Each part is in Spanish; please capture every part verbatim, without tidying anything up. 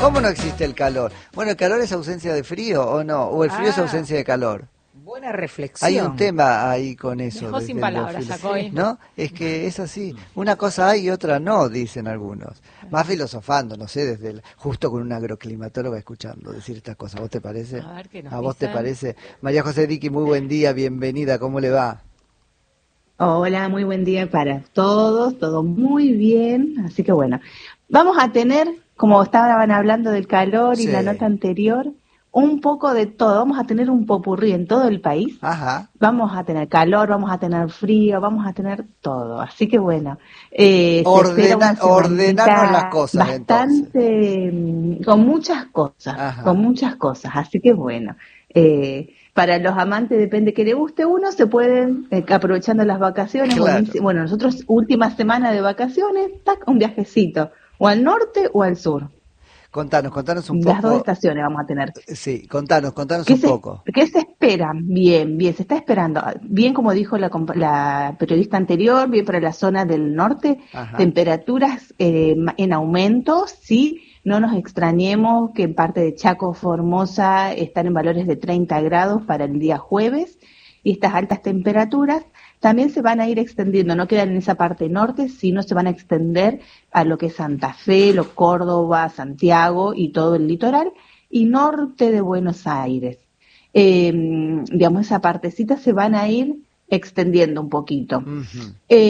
¿Cómo no existe el calor? Bueno, ¿el calor es ausencia de frío o no? ¿O el frío ah, es ausencia de calor? Buena reflexión. Hay un tema ahí con eso. Dejó sin palabras, Jacobi. ¿No? Es que es así. Una cosa hay y otra no, dicen algunos. Más filosofando, no sé, desde el, justo con una agroclimatóloga escuchando decir estas cosas. ¿A vos te parece? A ver, ¿qué nos ¿A vos dicen? te parece? María José Diqui, muy buen día, bienvenida, ¿cómo le va? Hola, muy buen día para todos, todo muy bien, así que bueno, vamos a tener, como estaban hablando del calor y Sí. la nota anterior, un poco de todo, vamos a tener un popurrí en todo el país, Ajá. vamos a tener calor, vamos a tener frío, vamos a tener todo, así que bueno, eh, Ordena, ordenarnos las cosas bastante, entonces. con muchas cosas, Ajá. con muchas cosas, así que bueno, eh, para los amantes depende que le guste uno, se pueden, eh, aprovechando las vacaciones, Claro. buenísimo. Bueno, nosotros última semana de vacaciones, tac, un viajecito, o al norte o al sur. Contanos, contanos un Las poco. dos estaciones vamos a tener. Sí, contanos, contanos ¿Qué un se, poco. ¿Qué se espera? Bien, bien, se está esperando. Bien, como dijo la, compa- la periodista anterior, bien para la zona del norte, Ajá. temperaturas eh, en aumento, sí. No nos extrañemos que en parte de Chaco, Formosa, están en valores de treinta grados para el día jueves, y estas altas temperaturas también se van a ir extendiendo, no quedan en esa parte norte, sino se van a extender a lo que es Santa Fe, lo Córdoba, Santiago y todo el litoral, y norte de Buenos Aires. Eh, digamos, esa partecita se van a ir extendiendo un poquito. Uh-huh.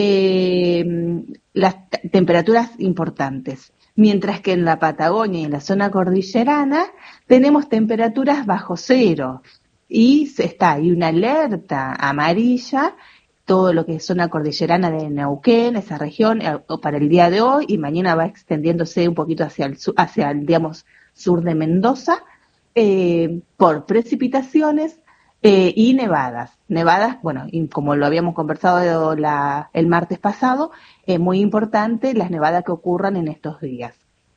Eh, las t- temperaturas importantes. Mientras que en la Patagonia y en la zona cordillerana tenemos temperaturas bajo cero y se- está ahí una alerta amarilla, todo lo que es zona cordillerana de Neuquén, esa región, eh, para el día de hoy, y mañana va extendiéndose un poquito hacia el, su- hacia el digamos, sur de Mendoza, eh, por precipitaciones eh, y nevadas. Nevadas, bueno, y como lo habíamos conversado la, el martes pasado, es muy importante las nevadas que ocurran en estos días.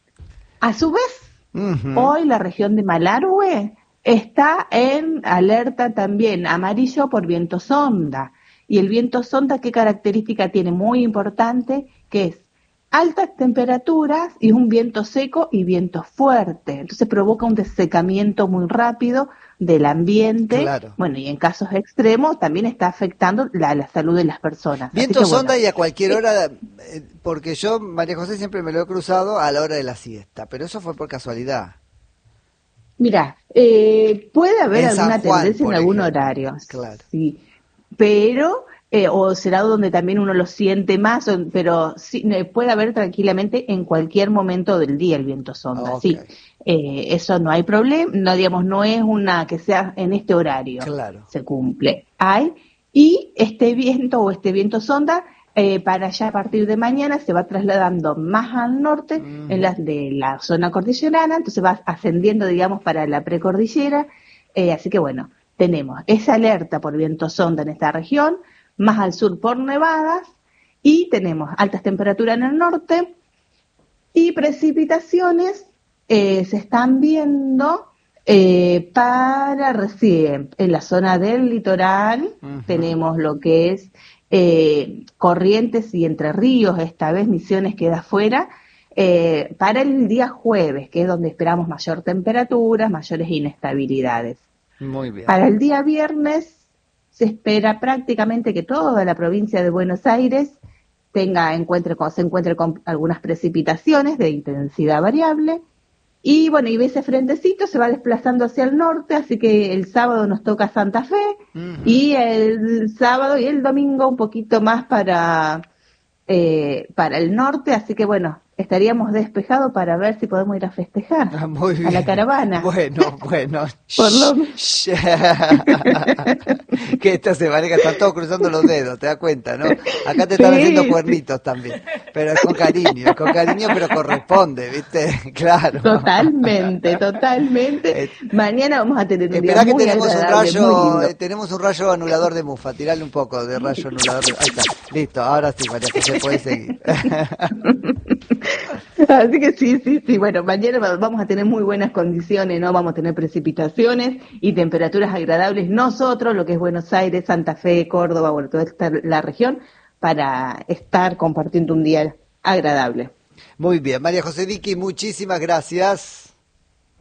A su vez, Uh-huh. hoy la región de Malargüe está en alerta también amarillo por viento sonda. Y el viento sonda, ¿qué característica tiene? Muy importante, que es altas temperaturas y un viento seco y viento fuerte. Entonces provoca un desecamiento muy rápido del ambiente. Claro. Bueno, y en casos extremos también está afectando la, la salud de las personas. Viento Así que, sonda bueno, y a cualquier hora, eh, porque yo, María José, siempre me lo he cruzado a la hora de la siesta, pero eso fue por casualidad. Mira, eh, puede haber En San alguna Juan, tendencia en por algún ejemplo. horario, Claro. sí, pero, eh, o será donde también uno lo siente más, o- pero sí, eh, puede haber tranquilamente en cualquier momento del día el viento sonda, Ok. sí, eh, eso no hay problema, no digamos, no es una que sea en este horario, Claro. se cumple, hay, y este viento o este viento sonda, eh, para allá a partir de mañana se va trasladando más al norte, Mm. en la, de la zona cordillerana, entonces va ascendiendo, digamos, para la precordillera, eh, así que bueno, tenemos esa alerta por viento sonda en esta región, más al sur por nevadas, y tenemos altas temperaturas en el norte, y precipitaciones eh, se están viendo eh, para recién en la zona del litoral. Ujú. Tenemos lo que es eh, Corrientes y Entre Ríos, esta vez Misiones queda fuera, eh, para el día jueves, que es donde esperamos mayor temperatura, mayores inestabilidades. Muy bien. Para el día viernes se espera prácticamente que toda la provincia de Buenos Aires tenga encuentre con, se encuentre con algunas precipitaciones de intensidad variable, y bueno, y ese frentecito se va desplazando hacia el norte, así que el sábado nos toca Santa Fe, Ujú. y el sábado y el domingo un poquito más para eh, para el norte, así que bueno, estaríamos despejados para ver si podemos ir a festejar Ah, muy bien. a la caravana. Bueno, bueno. Por lo menos. Shh. Que esta semana que están todos cruzando los dedos, te das cuenta, ¿no? Acá te están Sí, haciendo sí. cuernitos también. Pero es con cariño, es con cariño, pero corresponde, ¿viste? Claro. Totalmente, totalmente. Eh, Mañana vamos a tener un día Esperá que muy tenemos un agradable, muy rayo, lindo. eh, tenemos un rayo anulador de mufa, tirale un poco de rayo anulador de... Ahí está, listo, ahora sí, María José, puede seguir. Así que sí, sí, sí. Bueno, mañana va- vamos a tener muy buenas condiciones, ¿no? Vamos a tener precipitaciones y temperaturas agradables. Nosotros, lo que es Buenos Aires, Santa Fe, Córdoba, bueno, toda esta, la región, para estar compartiendo un día agradable. Muy bien, María José Diqui, muchísimas gracias.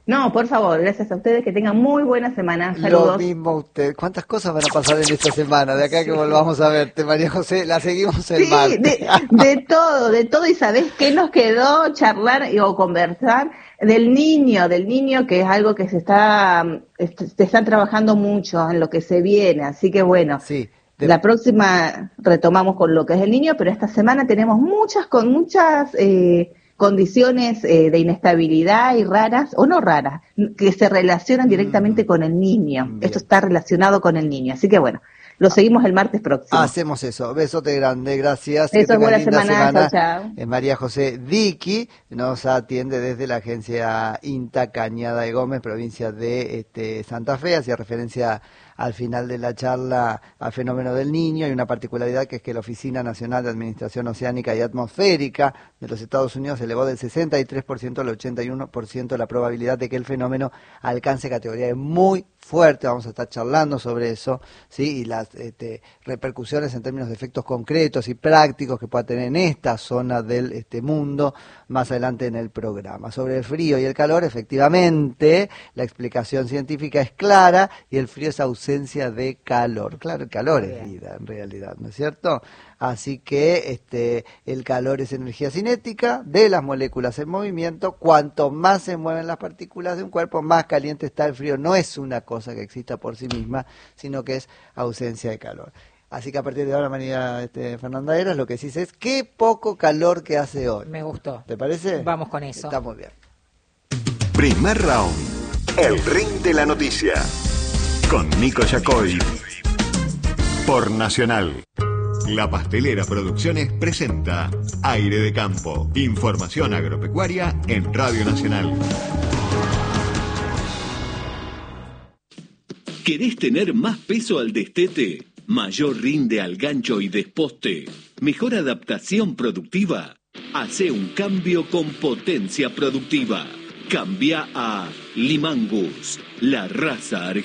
No, por favor, gracias a ustedes, que tengan muy buena semana. Saludos. Lo mismo a usted. ¿Cuántas cosas van a pasar en esta semana? De acá sí. que volvamos a verte, María José, la seguimos el sí, martes. De, de todo, de todo. ¿Y sabés qué nos quedó charlar o conversar? Del niño, del niño, que es algo que se está, se están trabajando mucho en lo que se viene. Así que bueno. Sí. De... La próxima retomamos con lo que es el niño, pero esta semana tenemos muchas, con muchas eh, condiciones eh, de inestabilidad y raras, o no raras, que se relacionan directamente mm. con el niño. Bien. Esto está relacionado con el niño. Así que bueno, lo seguimos el martes próximo. Hacemos eso. Besote grande, gracias. Eso, que buena linda semana. semana. Chao, chao. Eh, María José Diqui nos atiende desde la agencia INTA Cañada de Gómez, provincia de este, Santa Fe. Hacía referencia al final de la charla al fenómeno del niño. Hay una particularidad que es que la Oficina Nacional de Administración Oceánica y Atmosférica de los Estados Unidos elevó del sesenta y tres por ciento al ochenta y uno por ciento la probabilidad de que el fenómeno alcance categoría de muy fuerte. Vamos a estar charlando sobre eso, ¿sí? Y las este, repercusiones en términos de efectos concretos y prácticos que pueda tener en esta zona del este, mundo más adelante en el programa. Sobre el frío y el calor, efectivamente, la explicación científica es clara y el frío es ausencia de calor. Claro, el calor es vida en realidad, ¿no es cierto? Así que este, el calor es energía cinética de las moléculas en movimiento. Cuanto más se mueven las partículas de un cuerpo, más caliente está el frío. No es una cosa que exista por sí misma, sino que es ausencia de calor. Así que a partir de ahora, María este, Fernanda Eras, lo que sí es qué poco calor que hace hoy. Me gustó. ¿Te parece? Vamos con eso. Está muy bien. Primer round. El ring de la noticia. Con Nico Yacoy. Por Nacional. La Pastelera Producciones presenta Aire de Campo. Información agropecuaria en Radio Nacional. ¿Querés tener más peso al destete? ¿Mayor rinde al gancho y desposte? ¿Mejor adaptación productiva? Hacé un cambio con Potencia Productiva. Cambia a Limangus, la raza argentina.